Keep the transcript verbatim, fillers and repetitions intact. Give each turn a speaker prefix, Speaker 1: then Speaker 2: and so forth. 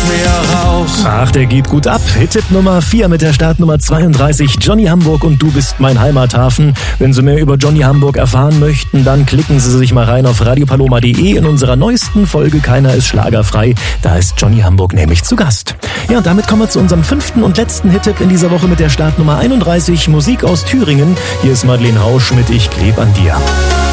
Speaker 1: mir raus.
Speaker 2: Ach, der geht gut ab. Hit-Tipp Nummer vier mit der Startnummer zweiunddreißig. Johnny Hamburg und Du bist mein Heimathafen. Wenn Sie mehr über Johnny Hamburg erfahren möchten, dann klicken Sie sich mal rein auf radiopaloma punkt de. In unserer neuesten Folge Keiner ist schlagerfrei. Da ist Johnny Hamburg nämlich zu Gast. Ja, und damit kommen wir zu unserem fünften und letzten Hit-Tipp in dieser Woche mit der Startnummer einunddreißig. Musik aus Thüringen. Hier ist Madeleine Rausch mit Ich kleb an dir.